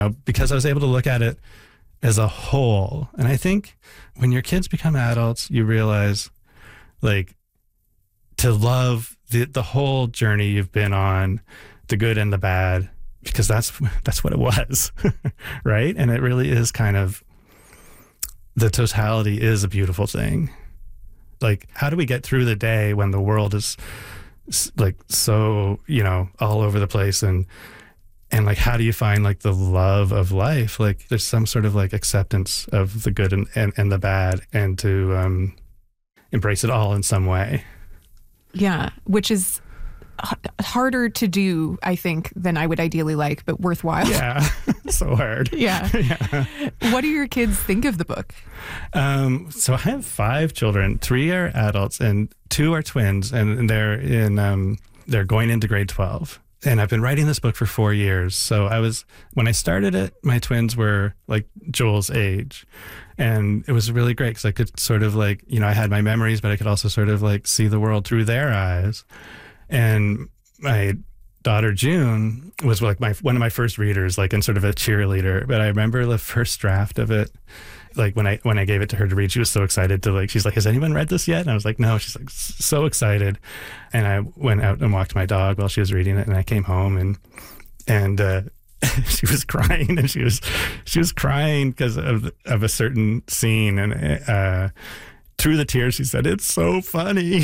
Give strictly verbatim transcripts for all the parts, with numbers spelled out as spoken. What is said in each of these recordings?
know, because I was able to look at it as a whole. And I think when your kids become adults, you realize, like, to love the the whole journey you've been on, the good and the bad, because that's that's what it was, right? And it really is kind of, the totality is a beautiful thing. Like, how do we get through the day when the world is like so, you know, all over the place, and and like, how do you find like the love of life? Like, there's some sort of like acceptance of the good and, and, and the bad, and to um, embrace it all in some way. Yeah, which is h- harder to do, I think, than I would ideally like, but worthwhile. Yeah, so hard. Yeah. Yeah. What do your kids think of the book? Um, so I have five children. Three are adults and two are twins, and they're in um, they're going into grade twelve. And I've been writing this book for four years. So I was, when I started it, my twins were like Joel's age. And it was really great because I could sort of like, you know, I had my memories, but I could also sort of like see the world through their eyes. And my daughter June was like my one of my first readers, like, and sort of a cheerleader. But I remember the first draft of it, like when I when I gave it to her to read, she was so excited to like, she's like, has anyone read this yet? And I was like, no. She's like, so excited. And I went out and walked my dog while she was reading it, and I came home and and uh, she was crying, and she was she was crying because of of a certain scene, and uh, through the tears she said, "It's so funny."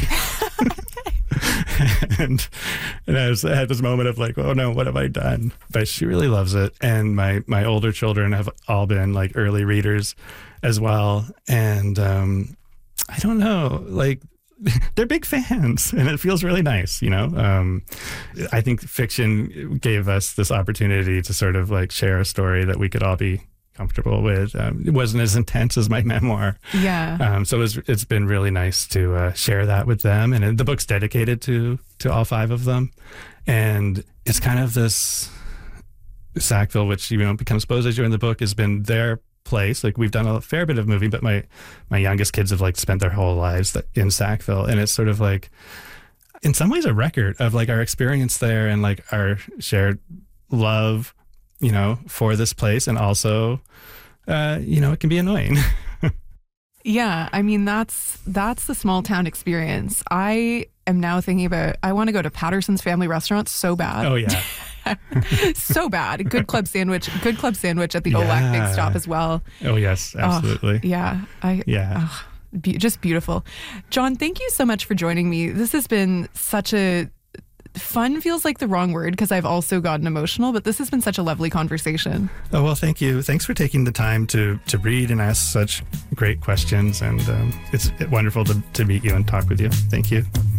and and I, was, I had this moment of like, oh no, what have I done? But she really loves it, and my my older children have all been like early readers as well, and um, I don't know, like, they're big fans, and it feels really nice, you know. Um, I think fiction gave us this opportunity to sort of like share a story that we could all be comfortable with. Um, it wasn't as intense as my memoir. Yeah. Um, so it was, it's been really nice to uh, share that with them. And it, the book's dedicated to to all five of them. And it's kind of this Sackville, which, you know, becomes Bose as you're in the book, has been their place. Like, we've done a fair bit of moving, but my my youngest kids have like spent their whole lives in Sackville. And it's sort of like, in some ways, a record of like our experience there and like our shared love, you know, for this place. And also, uh, you know, it can be annoying. Yeah, I mean, that's that's the small town experience. I am now thinking about, I want to go to Patterson's Family Restaurant so bad. Oh, yeah. So bad. Good Club sandwich. Good Club sandwich at the Yeah. Olac Big Stop as well. Oh, yes, absolutely. Oh, yeah. I, Yeah. oh, be, just beautiful. John, thank you so much for joining me. This has been such a, fun feels like the wrong word because I've also gotten emotional, but this has been such a lovely conversation. Oh, well, thank you. Thanks for taking the time to to read and ask such great questions. And um, it's wonderful to, to meet you and talk with you. Thank you.